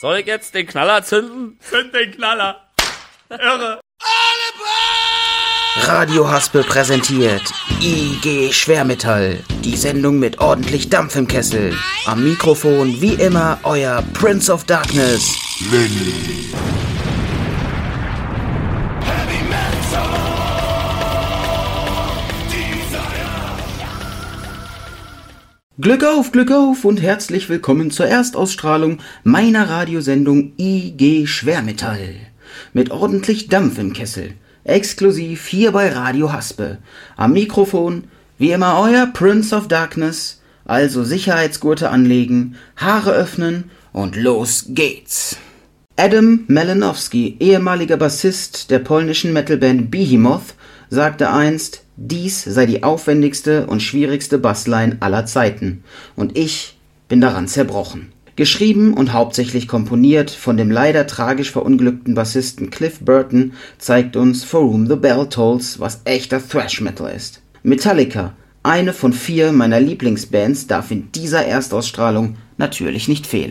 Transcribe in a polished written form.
Soll ich jetzt den Knaller zünden? Zünd den Knaller. Irre. Radio Haspel präsentiert IG Schwermetall, die Sendung mit ordentlich Dampf im Kessel. Am Mikrofon wie immer euer Prince of Darkness, Lenny. Glück auf und herzlich willkommen zur Erstausstrahlung meiner Radiosendung IG Schwermetall. Mit ordentlich Dampf im Kessel. Exklusiv hier bei Radio Haspel. Am Mikrofon, wie immer euer Prince of Darkness. Also Sicherheitsgurte anlegen, Haare öffnen und los geht's. Adam Malinowski, ehemaliger Bassist der polnischen Metalband Behemoth, sagte einst, dies sei die aufwendigste und schwierigste Bassline aller Zeiten. Und ich bin daran zerbrochen. Geschrieben und hauptsächlich komponiert von dem leider tragisch verunglückten Bassisten Cliff Burton, zeigt uns For Whom the Bell Tolls, was echter Thrash Metal ist. Metallica, eine von 4 meiner Lieblingsbands, darf in dieser Erstausstrahlung natürlich nicht fehlen.